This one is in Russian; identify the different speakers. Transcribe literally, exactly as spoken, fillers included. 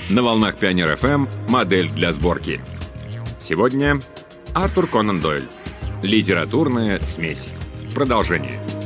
Speaker 1: На волнах Пионер эф эм «Модель для сборки». Сегодня Артур Конан Дойль. Литературная смесь. Продолжение.